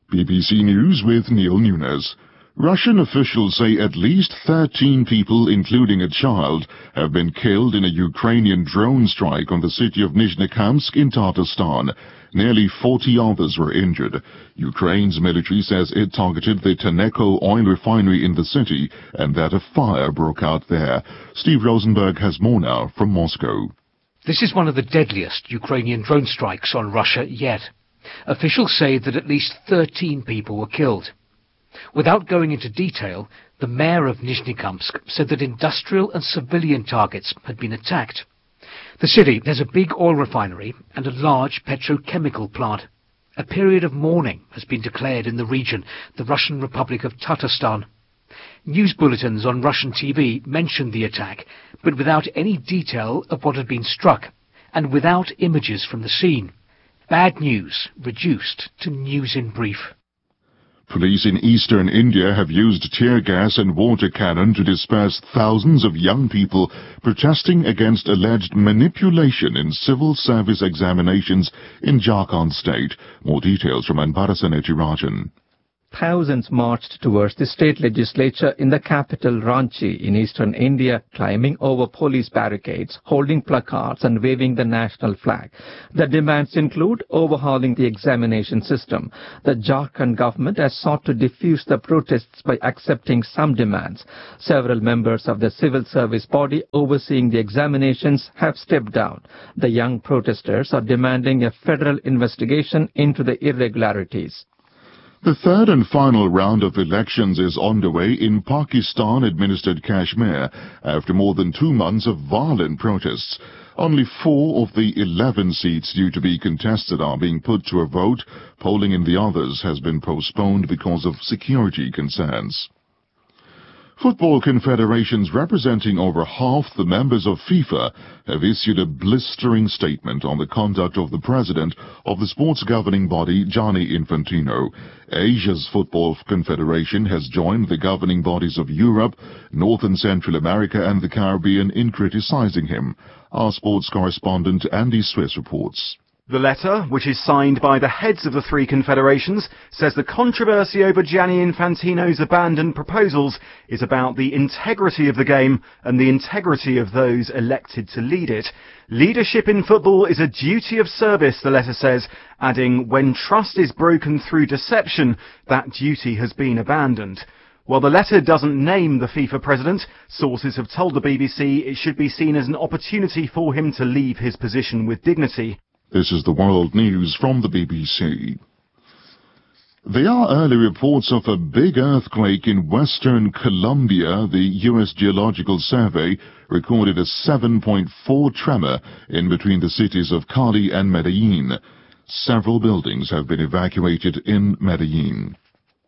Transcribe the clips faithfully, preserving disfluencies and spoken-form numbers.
B B C News with Neil Nunes. Russian officials say at least thirteen people, including a child, have been killed in a Ukrainian drone strike on the city of Nizhnekamsk in Tatarstan. Nearly forty others were injured. Ukraine's military says it targeted the Tenneco oil refinery in the city and that a fire broke out there. Steve Rosenberg has more now from Moscow. This is one of the deadliest Ukrainian drone strikes on Russia yet. Officials say that at least thirteen people were killed. Without going into detail, the mayor of Nizhnekamsk said that industrial and civilian targets had been attacked. The city has a big oil refinery and a large petrochemical plant. A period of mourning has been declared in the region, the Russian Republic of Tatarstan. News bulletins on Russian T V mentioned the attack, but without any detail of what had been struck, and without images from the scene. Bad news reduced to news in brief. Police in eastern India have used tear gas and water cannon to disperse thousands of young people protesting against alleged manipulation in civil service examinations in Jharkhand state. More details from Anbarasan Rajan. Thousands marched towards the state legislature in the capital Ranchi in eastern India, climbing over police barricades, holding placards and waving the national flag. The demands include overhauling the examination system. The Jharkhand government has sought to defuse the protests by accepting some demands. Several members of the civil service body overseeing the examinations have stepped down. The young protesters are demanding a federal investigation into the irregularities. The third and final round of elections is underway in Pakistan-administered Kashmir after more than two months of violent protests. Only four of the eleven seats due to be contested are being put to a vote. Polling in the others has been postponed because of security concerns. Football confederations representing over half the members of FIFA have issued a blistering statement on the conduct of the president of the sports governing body, Gianni Infantino. Asia's Football Confederation has joined the governing bodies of Europe, North and Central America and the Caribbean in criticizing him. Our sports correspondent Andy Swiss reports. The letter, which is signed by the heads of the three confederations, says the controversy over Gianni Infantino's abandoned proposals is about the integrity of the game and the integrity of those elected to lead it. Leadership in football is a duty of service, the letter says, adding, when trust is broken through deception, that duty has been abandoned. While the letter doesn't name the FIFA president, sources have told the B B C it should be seen as an opportunity for him to leave his position with dignity. This is the world news from the B B C. There are early reports of a big earthquake in western Colombia. The U S Geological Survey recorded a seven point four tremor in between the cities of Cali and Medellin. Several buildings have been evacuated in Medellin.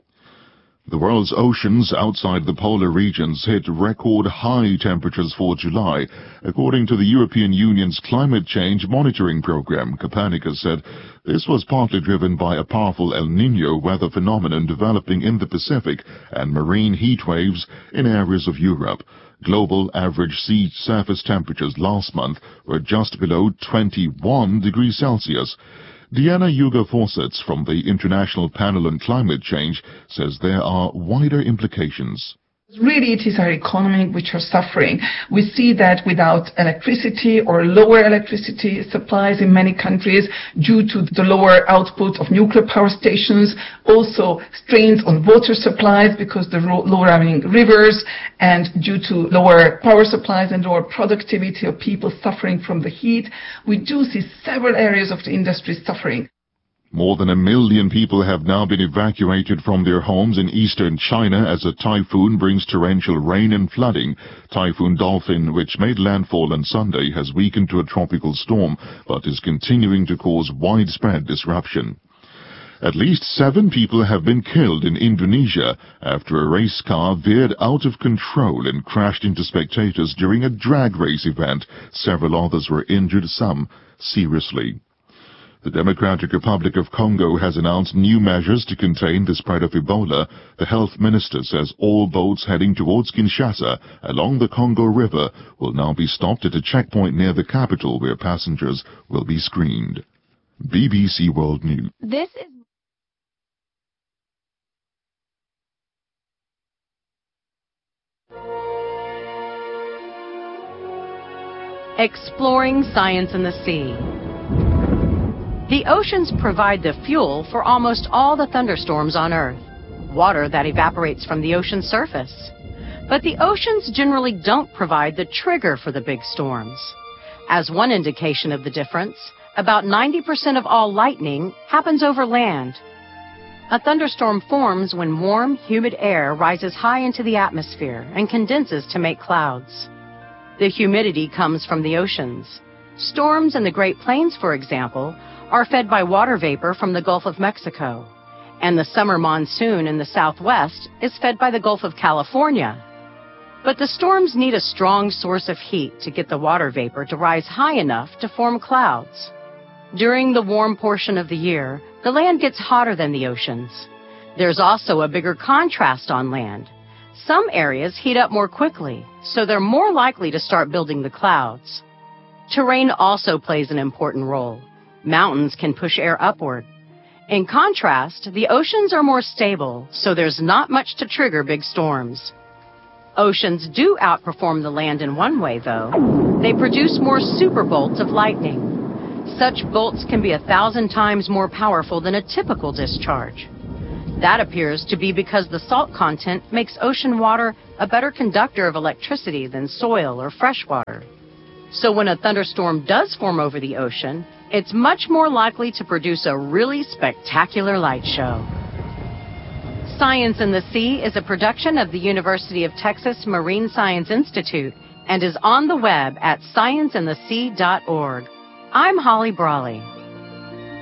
The world's oceans outside the polar regions hit record high temperatures for July. According to the European Union's climate change monitoring program, Copernicus said this was partly driven by a powerful El Niño weather phenomenon developing in the Pacific and marine heat waves in areas of Europe. Global average sea surface temperatures last month were just below twenty-one degrees Celsius. Deanna Hugo-Fawcett from the International Panel on Climate Change says there are wider implications. Really, it is our economy which are suffering. We see that without electricity or lower electricity supplies in many countries due to the lower output of nuclear power stations, also strains on water supplies because the lower running rivers, and due to lower power supplies and lower productivity of people suffering from the heat. We do see several areas of the industry suffering. More than a million people have now been evacuated from their homes in eastern China as a typhoon brings torrential rain and flooding. Typhoon Dolphin, which made landfall on Sunday, has weakened to a tropical storm, but is continuing to cause widespread disruption. At least seven people have been killed in Indonesia after a race car veered out of control and crashed into spectators during a drag race event. Several others were injured, some seriously. The Democratic Republic of Congo has announced new measures to contain the spread of Ebola. The health minister says all boats heading towards Kinshasa along the Congo River will now be stopped at a checkpoint near the capital where passengers will be screened. B B C World News. This is Exploring science in the sea. The oceans provide the fuel for almost all the thunderstorms on Earth, water that evaporates from the ocean surface. But the oceans generally don't provide the trigger for the big storms. As one indication of the difference, about ninety percent of all lightning happens over land. A thunderstorm forms when warm, humid air rises high into the atmosphere and condenses to make clouds. The humidity comes from the oceans. Storms in the Great Plains, for example, are fed by water vapor from the Gulf of Mexico, and the summer monsoon in the southwest is fed by the Gulf of California. But the storms need a strong source of heat to get the water vapor to rise high enough to form clouds. During the warm portion of the year, the land gets hotter than the oceans. There's also a bigger contrast on land. Some areas heat up more quickly, so they're more likely to start building the clouds. Terrain also plays an important role. Mountains can push air upward. In contrast, the oceans are more stable, so there's not much to trigger big storms. Oceans do outperform the land in one way, though. They produce more super bolts of lightning. Such bolts can be a thousand times more powerful than a typical discharge. That appears to be because the salt content makes ocean water a better conductor of electricity than soil or fresh water. So when a thunderstorm does form over the ocean, it's much more likely to produce a really spectacular light show. Science in the Sea is a production of the University of Texas Marine Science Institute and is on the web at science in the sea dot org. I'm Holly Brawley.